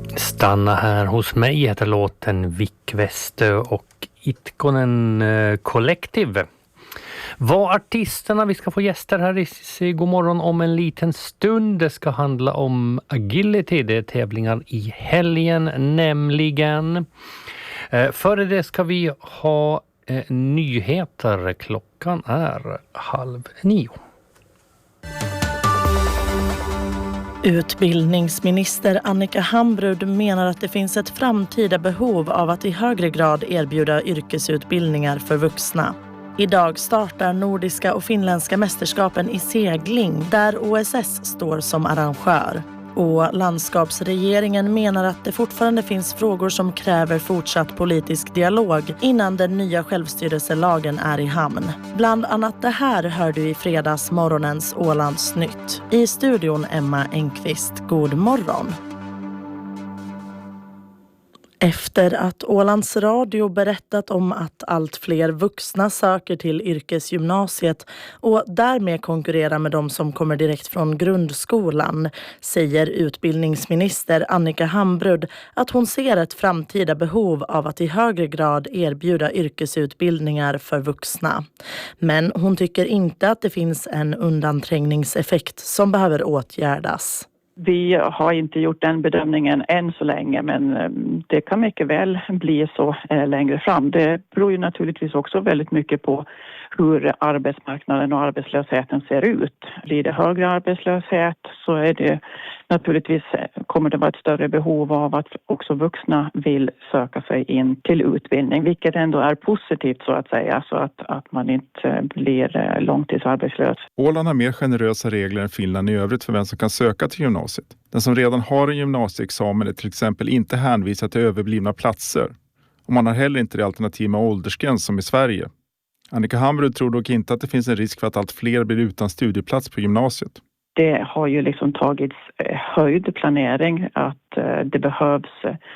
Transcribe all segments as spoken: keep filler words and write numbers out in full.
Stanna här hos mig heter låten Vic Westö och Itkonen Collective. Vad artisterna, vi ska få gäster här i God morgon om en liten stund. Det ska handla om agility, det är tävlingar i helgen nämligen. Eh, före det ska vi ha eh, nyheter. Klockan är halv nio. Utbildningsminister Annika Hambrud menar att det finns ett framtida behov av att i högre grad erbjuda yrkesutbildningar för vuxna. Idag startar nordiska och finländska mästerskapen i segling där O S S står som arrangör. Och landskapsregeringen menar att det fortfarande finns frågor som kräver fortsatt politisk dialog innan den nya självstyrelselagen är i hamn. Bland annat det här hör du i fredags morgonens Ålandsnytt. I studion Emma Engqvist, god morgon. Efter att Ålands Radio berättat om att allt fler vuxna söker till yrkesgymnasiet och därmed konkurrerar med de som kommer direkt från grundskolan, säger utbildningsminister Annika Hambrud att hon ser ett framtida behov av att i högre grad erbjuda yrkesutbildningar för vuxna. Men hon tycker inte att det finns en undanträngningseffekt som behöver åtgärdas. Vi har inte gjort den bedömningen än så länge, men det kan mycket väl bli så längre fram. Det beror ju naturligtvis också väldigt mycket på hur arbetsmarknaden och arbetslösheten ser ut. Blir det högre arbetslöshet så är det naturligtvis, kommer det vara ett större behov av att också vuxna vill söka sig in till utbildning, vilket ändå är positivt så att säga, så att, att man inte blir långtidsarbetslös. Åland har mer generösa regler än Finland i övrigt för vem som kan söka till gymnasiet. Den som redan har en gymnasieexamen är till exempel inte hänvisad till överblivna platser. Och man har heller inte det alternativ med åldersgräns som i Sverige. Annika Hambrud tror dock inte att det finns en risk för att allt fler blir utan studieplats på gymnasiet. Det har ju liksom tagits höjd planering att det behövs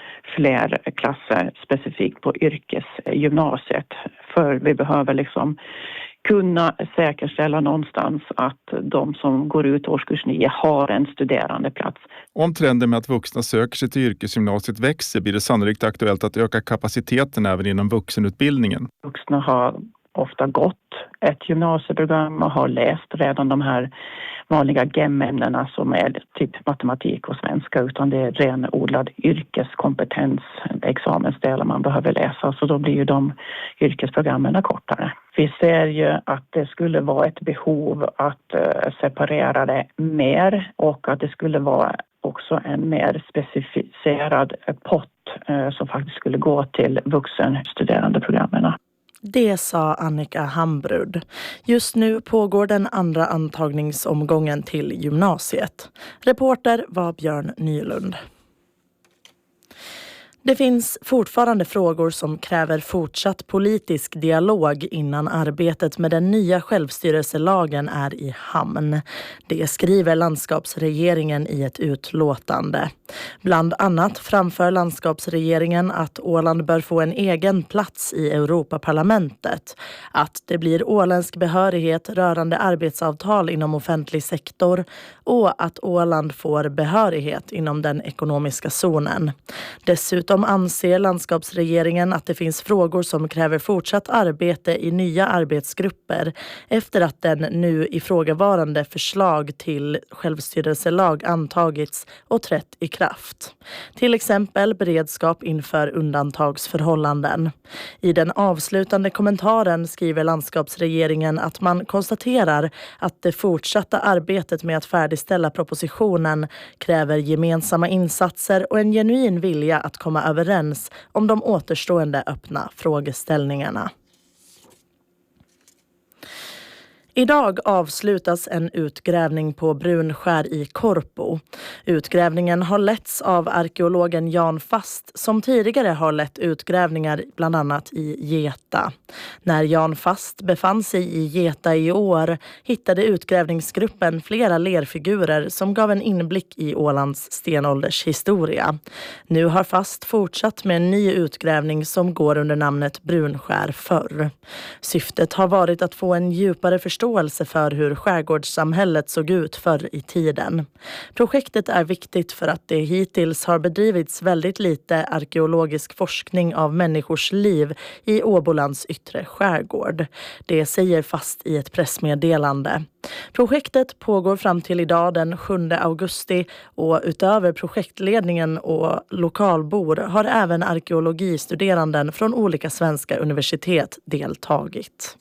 fler klasser specifikt på yrkesgymnasiet. För vi behöver liksom kunna säkerställa någonstans att de som går ut årskurs nio har en studerandeplats. Om trenden med att vuxna söker sig till yrkesgymnasiet växer blir det sannolikt aktuellt att öka kapaciteten även inom vuxenutbildningen. Vuxna har ofta gått ett gymnasieprogram och har läst redan de här vanliga G E M-ämnena som är typ matematik och svenska, utan det är renodlad yrkeskompetens, examensdelar man behöver läsa, så då blir ju de yrkesprogrammen kortare. Vi ser ju att det skulle vara ett behov att separera det mer och att det skulle vara också en mer specificerad pott som faktiskt skulle gå till vuxenstuderandeprogrammen. Det sa Annika Hambrud. Just nu pågår den andra antagningsomgången till gymnasiet. Reporter var Björn Nylund. Det finns fortfarande frågor som kräver fortsatt politisk dialog innan arbetet med den nya självstyrelselagen är i hamn. Det skriver landskapsregeringen i ett utlåtande. Bland annat framför landskapsregeringen att Åland bör få en egen plats i Europaparlamentet, att det blir åländsk behörighet rörande arbetsavtal inom offentlig sektor och att Åland får behörighet inom den ekonomiska zonen. Dessutom anser landskapsregeringen att det finns frågor som kräver fortsatt arbete i nya arbetsgrupper efter att den nu ifrågavarande förslag till självstyrelselag antagits och trätt i kraft. Till exempel beredskap inför undantagsförhållanden. I den avslutande kommentaren skriver landskapsregeringen att man konstaterar att det fortsatta arbetet med att färdigställa propositionen kräver gemensamma insatser och en genuin vilja att komma överens om de återstående öppna frågeställningarna. Idag avslutas en utgrävning på Brunskär i Korpo. Utgrävningen har letts av arkeologen Jan Fast som tidigare har lett utgrävningar bland annat i Geta. När Jan Fast befann sig i Geta i år hittade utgrävningsgruppen flera lerfigurer som gav en inblick i Ålands stenålders historia. Nu har Fast fortsatt med en ny utgrävning som går under namnet Brunskär förr. Syftet har varit att få en djupare förståelse förståelse för hur skärgårdssamhället såg ut förr i tiden. Projektet är viktigt för att det hittills har bedrivits väldigt lite arkeologisk forskning av människors liv i Åbolands yttre skärgård. Det säger fast i ett pressmeddelande. Projektet pågår fram till idag den sjunde augusti och utöver projektledningen och lokalbor har även arkeologistuderanden från olika svenska universitet deltagit.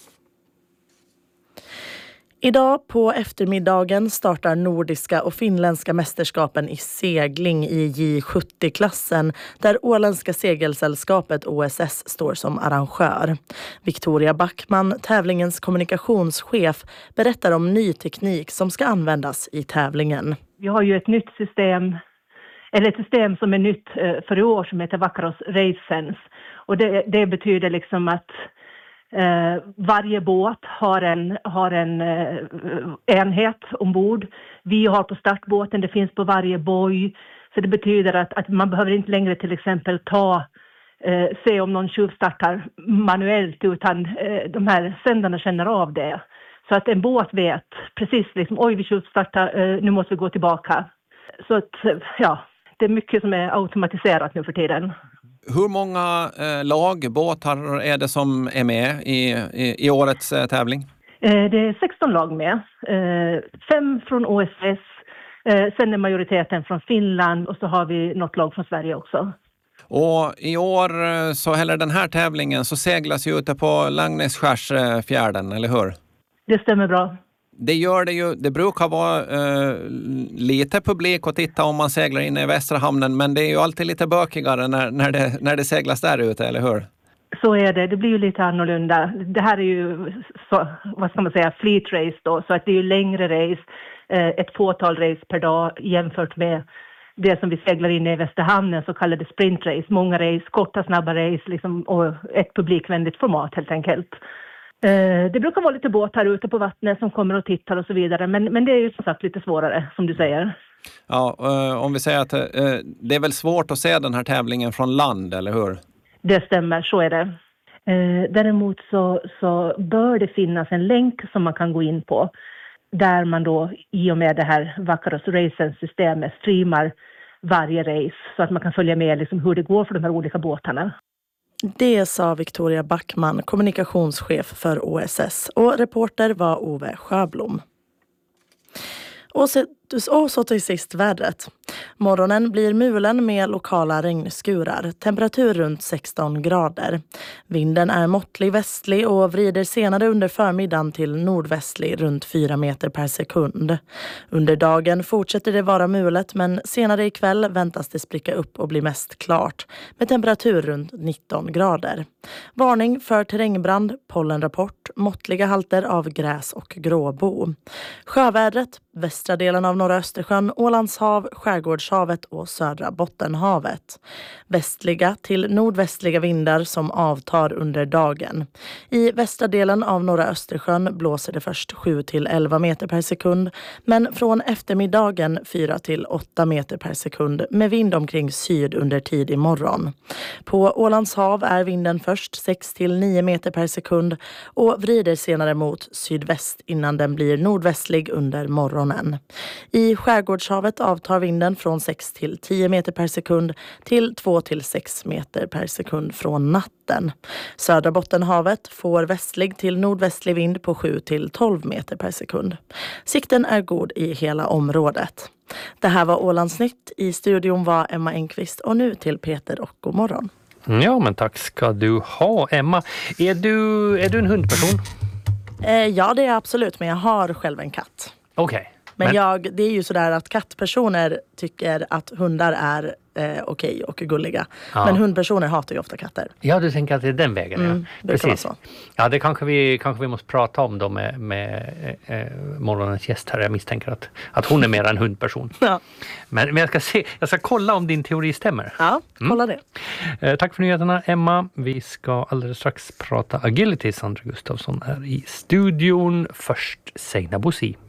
Idag på eftermiddagen startar nordiska och finländska mästerskapen i segling i J sjuttio-klassen där Åländska segelsällskapet O S S står som arrangör. Victoria Backman, tävlingens kommunikationschef, berättar om ny teknik som ska användas i tävlingen. Vi har ju ett nytt system, eller ett system som är nytt för i år som heter Vakkaros Race Sense. Och det, det betyder liksom att Eh, varje båt har en, har en eh, enhet ombord. Vi har på startbåten, det finns på varje boj. Så det betyder att, att man behöver inte längre till exempel ta, eh, se om någon tjuvstartar manuellt, utan eh, de här sändarna känner av det. Så att en båt vet precis liksom, oj vi tjuvstartar, eh, nu måste vi gå tillbaka. Så att ja, det är mycket som är automatiserat nu för tiden. Hur många eh, lag, båtar är det som är med i, i, i årets eh, tävling? Eh, det är sexton lag med. Eh, fem från O S S, eh, sen är majoriteten från Finland och så har vi något lag från Sverige också. Och i år, eh, så heller den här tävlingen, så seglas ju ute på Langnässkärsfjärden, eller hur? Det stämmer bra. Det gör det ju, det brukar vara eh, lite publik att titta om man seglar inne i Västra hamnen, men det är ju alltid lite bökigare när, när, det, när det seglas där ute, eller hur? Så är det, det blir ju lite annorlunda. Det här är ju, så, vad ska man säga, fleet race då, så att det är ju längre race, eh, ett fåtal race per dag jämfört med det som vi seglar inne i Västra hamnen, så kallade sprint race, många race, korta snabba race liksom, och ett publikvänligt format helt enkelt. Det brukar vara lite båtar ute på vattnet som kommer och tittar och så vidare. Men, men det är ju som sagt lite svårare, som du säger. Ja, om vi säger att det är väl svårt att se den här tävlingen från land, eller hur? Det stämmer, så är det. Däremot så, så bör det finnas en länk som man kan gå in på. Där man då i och med det här Vakkaros Race-systemet streamar varje race. Så att man kan följa med liksom hur det går för de här olika båtarna. Det sa Victoria Backman, kommunikationschef för O S S, och reporter var Ove Sjöblom. Och så, och så till sist vädret. Morgonen blir mulen med lokala regnskurar. Temperatur runt sexton grader. Vinden är måttlig västlig och vrider senare under förmiddagen till nordvästlig runt fyra meter per sekund. Under dagen fortsätter det vara mulet, men senare ikväll väntas det spricka upp och bli mest klart med temperatur runt nitton grader. Varning för terrängbrand, pollenrapport, måttliga halter av gräs och gråbo. Sjövädret, västra delen av norra Östersjön, Ålands hav, Skärgårdshavet och södra Bottenhavet. Västliga till nordvästliga vindar som avtar under dagen. I västra delen av norra Östersjön blåser det först sju till elva meter per sekund, men från eftermiddagen fyra till åtta meter per sekund med vind omkring syd under tid imorgon. På Ålands hav är vinden först sex till nio meter per sekund och vrider senare mot sydväst innan den blir nordvästlig under morgonen. I Skärgårdshavet avtar vinden från sex till tio meter per sekund till två till sex meter per sekund från natten. Södra Bottenhavet får västlig till nordvästlig vind på sju till tolv meter per sekund. Sikten är god i hela området. Det här var Ålandsnytt. I studion var Emma Enqvist och nu till Peter och god morgon. Ja, men tack ska du ha, Emma. Är du, är du en hundperson? Eh, ja, det är jag absolut, men jag har själv en katt. Okej. Okay. Men, men jag, det är ju sådär att kattpersoner tycker att hundar är eh, okej och gulliga. Ja. Men hundpersoner hatar ju ofta katter. Ja, du tänker att det är den vägen. Mm, ja. Precis. Så. Ja, det kanske vi, kanske vi måste prata om då med, med eh, morgonens gäst här. Jag misstänker att, att hon är mer en hundperson. Ja. Men, men jag ska se, jag ska kolla om din teori stämmer. Ja, kolla mm. det. Eh, tack för nyheterna, Emma. Vi ska alldeles strax prata agility. Sandra Gustafsson är i studion. Först Seina Bosi.